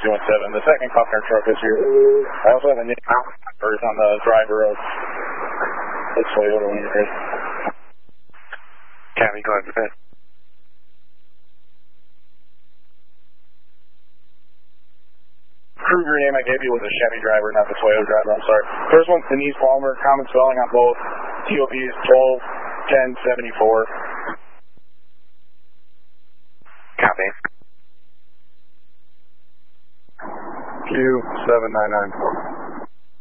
217. The second Kuffner truck is here. I also have a name on the driver of the Toyota when you're ready. Copy, go ahead. Kruger name I gave you was a Chevy driver, not the Toyota driver, I'm sorry. First one's Denise Palmer, common spelling on both. TOPs 12-10-74. Copy. Q799.